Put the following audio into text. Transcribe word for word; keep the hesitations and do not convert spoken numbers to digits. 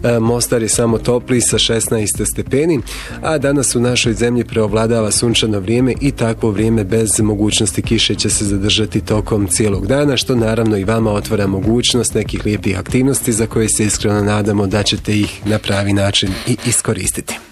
Mostar je samo topli sa šesnaest stepeni, a danas u našoj zemlji preovladava sunčano vrijeme i takvo vrijeme bez mogućnosti kiše će se zadržati tokom cijelog dana, što naravno i vama otvara mogućnost nekih lijepih aktivnosti za koje se iskreno nadamo da ćete ih na pravi način i iskoristiti.